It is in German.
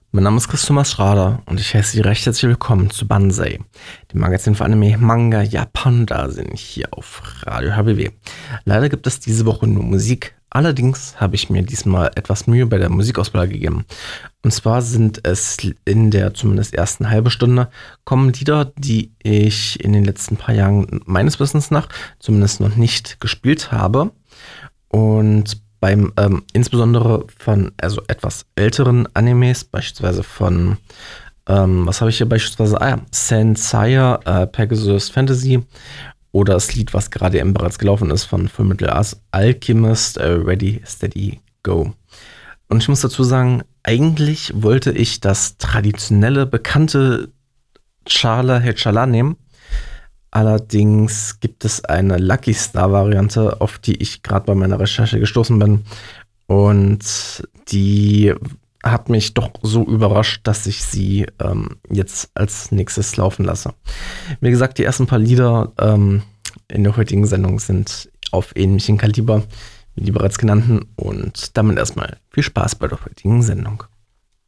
Mein Name ist Chris Thomas Schrader und ich heiße Sie recht herzlich willkommen zu Banzai, dem Magazin für Anime, Manga, Japan, da sind hier auf Radio HBW. Leider gibt es diese Woche nur Musik, allerdings habe ich mir diesmal etwas Mühe bei der Musikauswahl gegeben. Und zwar sind es in der zumindest ersten halben Stunde kommen Lieder, die ich in den letzten paar Jahren meines Wissens nach zumindest noch nicht gespielt habe. Und beim insbesondere von etwas älteren Animes, beispielsweise von, was habe ich hier beispielsweise? Saint Seiya, Pegasus Fantasy oder das Lied, was gerade eben bereits gelaufen ist von Fullmetal Alchemist, Ready, Steady, Go. Und ich muss dazu sagen, eigentlich wollte ich das traditionelle, bekannte Chala Hechala nehmen. Allerdings gibt es eine Lucky Star-Variante, auf die ich gerade bei meiner Recherche gestoßen bin. Und die hat mich doch so überrascht, dass ich sie jetzt als nächstes laufen lasse. Wie gesagt, die ersten paar Lieder in der heutigen Sendung sind auf ähnlichem Kaliber wie die bereits genannten. Und damit erstmal viel Spaß bei der heutigen Sendung.